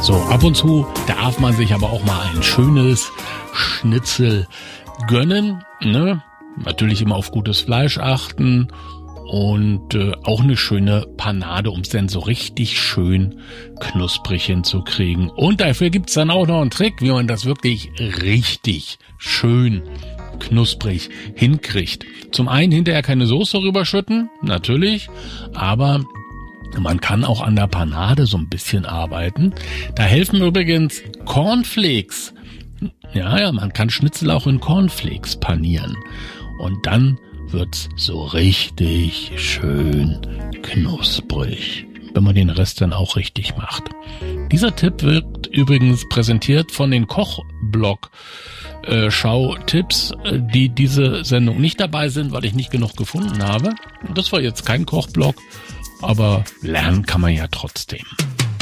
So, ab und zu darf man sich aber auch mal ein schönes Schnitzel gönnen, ne? Natürlich immer auf gutes Fleisch achten und auch eine schöne Panade, um es dann so richtig schön knusprig hinzukriegen. Und dafür gibt's dann auch noch einen Trick, wie man das wirklich richtig schön knusprig hinkriegt. Zum einen hinterher keine Soße rüberschütten, natürlich, aber man kann auch an der Panade so ein bisschen arbeiten. Da helfen übrigens Cornflakes. Ja, man kann Schnitzel auch in Cornflakes panieren. Und dann wird's so richtig schön knusprig, wenn man den Rest dann auch richtig macht. Dieser Tipp wird übrigens präsentiert von den Kochblog Schau-Tipps, die diese Sendung nicht dabei sind, weil ich nicht genug gefunden habe. Das war jetzt kein Kochblog, aber lernen kann man ja trotzdem.